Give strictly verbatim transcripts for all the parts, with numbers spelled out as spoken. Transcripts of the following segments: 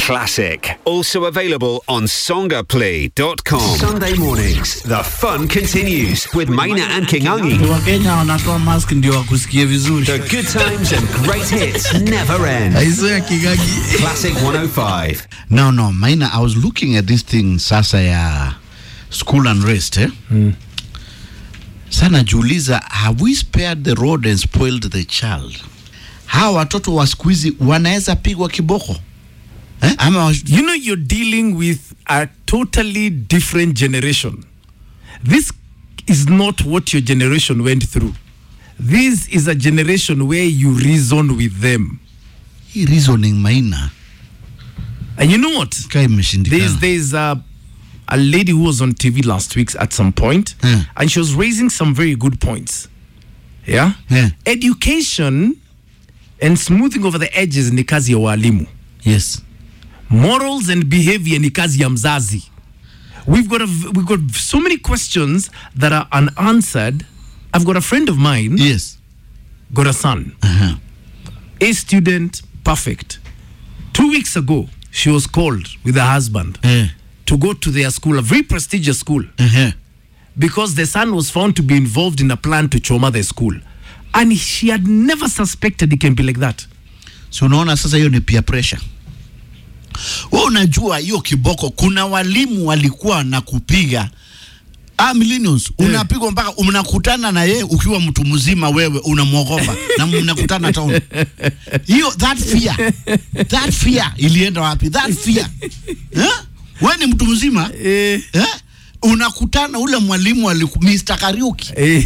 classic. Also available on songaplay dot com. Sunday mornings, the fun continues with Maina and Kingangi. Wakenya wanatoa mask ndio wakusikie vizuri. The good times and great hits never end. Aizoea Kingangi. Classic one oh five. No, no, Maina, I was looking at this thing sasa ya school unrest, eh? Mm. Sana juliza, have we spared the road and spoiled the child? Hawa watoto wa siku hizi wanaweza pigwa kiboko? Eh? Ama you know, you're dealing with a totally different generation. This is not what your generation went through. This is a generation where you reason with them. Hii reasoning, Maina. And you know what? There's, there's a, a lady who was on T V last week at some point, yeah. and she was raising some very good points. Yeah? Yeah. Education and smoothing over the edges ni kazi ya walimu. Yes. Morals and behavior ni kazi ya mzazi. We've got a, we've got so many questions that are unanswered. I've got a friend of mine. Yes. Got a son. Uh-huh. A student, perfect. Two weeks ago, she was called with her husband uh. to go to their school, a very prestigious school, uh-huh. because the son was found to be involved in a plan to choma the school. And she had never suspected it can be like that. So unaona sasa hiyo ni peer pressure. Wewe unajua hiyo kiboko, kuna walimu walikuwa na kupiga ah millennials, yeah. Unapigwa mpaka unakutana na yeye ukiwa mtu mzima, wewe unamwogopa na mnakutana town. Hiyo that fear. That fear ilienda wapi? That fear. Eh? Wewe ni mtu mzima, eh, eh? Unakutana ule mwalimu aliku Mister Kariuki. Eh.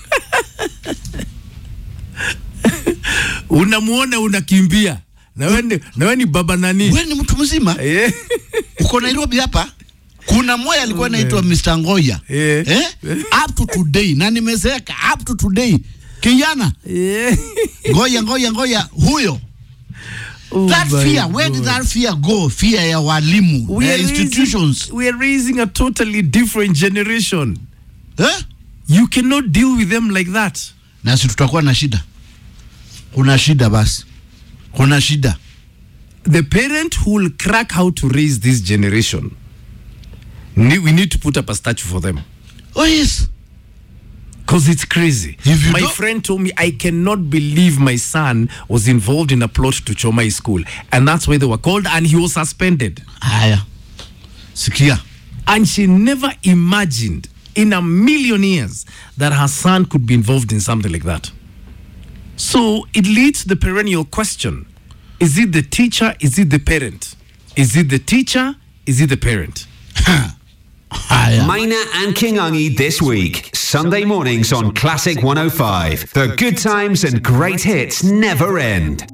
Unamuona unakimbia. Na wewe na wewe ni baba nani? Wewe ni mtu mzima? Eh. Uko Nairobi hapa? Kuna mmoja alikuwa anaitwa Mister Ngoya. Yeah. Eh? Up to today. Na nimezeka up to today. Kijana. Yeah. Ngoya ngoya ngoya huyo. Oh, that fear, where God. Did that fear go? Fear ya walimu, we uh, institutions. Raising, we are raising a totally different generation. Eh? You cannot deal with them like that. Na sisi tutakuwa na shida. Kuna shida basi. Kuna shida. The parent who will crack how to raise this generation, we need to put up a statue for them. Oh yes. Because it's crazy. My friend told me, I cannot believe my son was involved in a plot to choma his school. And that's why they were called, and he was suspended. Aya. Sikia. And she never imagined in a million years that her son could be involved in something like that. So it leads to the perennial question. Is it the teacher? Is it the parent? Is it the teacher? Is it the parent? Maina and Kingangi this week. Sunday mornings on Classic one oh five. The good times and great hits never end.